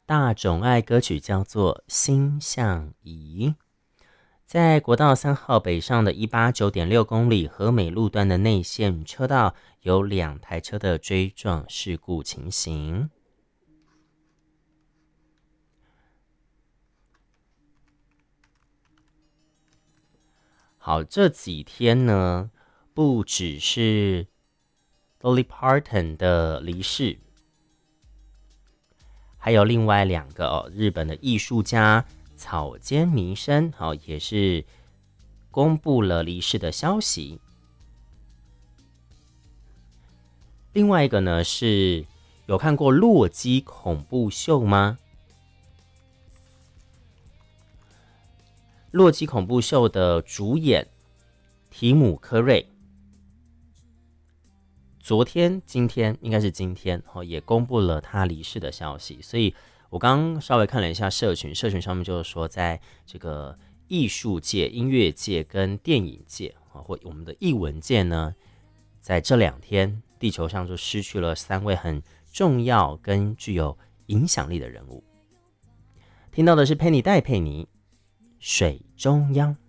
大众爱歌曲叫做《心相宜》。在国道3号北上的189.6公里和美路段的内线车道，有2台车的追撞事故情形。好，这几天呢，不只是 Dolly Parton 的离世，还有另外2个日本的艺术家草间弥生，也是公布了离世的消息。另外一个呢，是有看过洛基恐怖秀吗？洛基恐怖秀的主演提姆·科瑞，今天应该是今天也公布了他离世的消息。所以我刚刚稍微看了一下社群上面就是说，在这个艺术界、音乐界跟电影界或我们的艺文界呢，在这2天，地球上就失去了3位很重要跟具有影响力的人物。听到的是佩妮戴佩妮，水中央。